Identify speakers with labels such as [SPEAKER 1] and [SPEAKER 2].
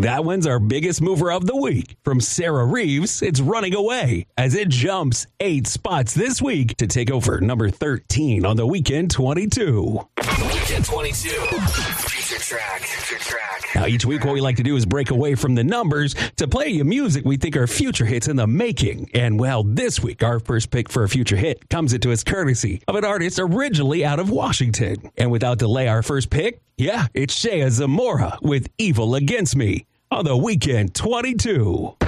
[SPEAKER 1] That one's our biggest mover of the week. From Sarah Reeves, it's Running Away as it jumps 8 spots this week to take over number 13 on the Weekend 22.
[SPEAKER 2] Weekend 22. Feature track.
[SPEAKER 1] Now, each week, what we like to do is break away from the numbers to play you music we think are future hits in the making. And, well, this week, our first pick for a future hit comes into us courtesy of an artist originally out of Washington. And without delay, our first pick, it's Shea Zamora with Evil Against Me on the Weekend 22.